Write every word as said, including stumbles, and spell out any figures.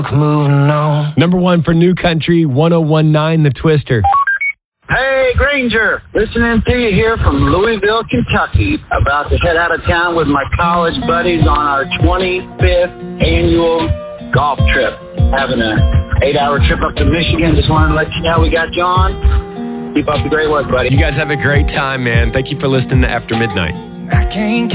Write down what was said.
Moving on. Number one for New Country, one oh one point nine The Twister. Hey, Granger, listening to you here from Louisville, Kentucky. About to head out of town with my college buddies on our twenty-fifth annual golf trip. Having an eight-hour trip up to Michigan. Just wanted to let you know we got you on. Keep up the great work, buddy. You guys have a great time, man. Thank you for listening to After Midnight. I can't